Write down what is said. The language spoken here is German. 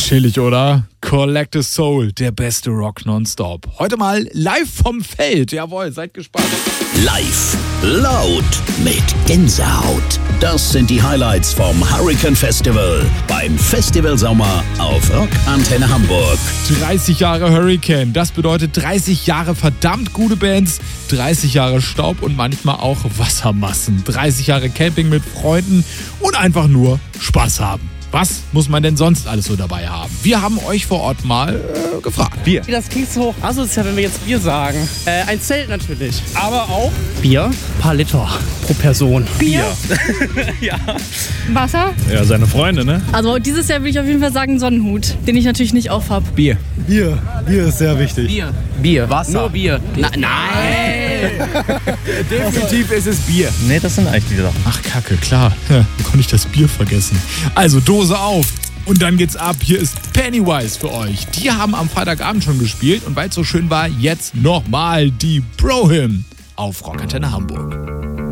Chillig, oder? Collective Soul, der beste Rock nonstop. Heute mal live vom Feld. Jawohl, seid gespannt. Live, laut, mit Gänsehaut. Das sind die Highlights vom Hurricane Festival beim Festival Sommer auf Rock Antenne Hamburg. 30 Jahre Hurricane, das bedeutet 30 Jahre verdammt gute Bands, 30 Jahre Staub und manchmal auch Wassermassen, 30 Jahre Camping mit Freunden und einfach nur Spaß haben. Was muss man denn sonst alles so dabei haben? Wir haben euch vor Ort mal gefragt. Bier. Das klingt so asozial, wenn wir jetzt Bier sagen. Ein Zelt natürlich. Aber auch Bier, ein paar Liter pro Person. Bier? ja. Wasser? Ja, seine Freunde, ne? Also dieses Jahr würde ich auf jeden Fall sagen Sonnenhut, den ich natürlich nicht auf habe. Bier. Bier ist sehr wichtig. Bier, Wasser. Nur Bier. Nein! Definitiv ist es Bier. Nee, das sind eigentlich die Sachen. Ach Kacke, klar. Wie konnte ich das Bier vergessen? Also Dose auf. Und dann geht's ab. Hier ist Pennywise für euch. Die haben am Freitagabend schon gespielt. Und weil es so schön war, jetzt nochmal die Bro-Hymn auf Rock Antenne Hamburg.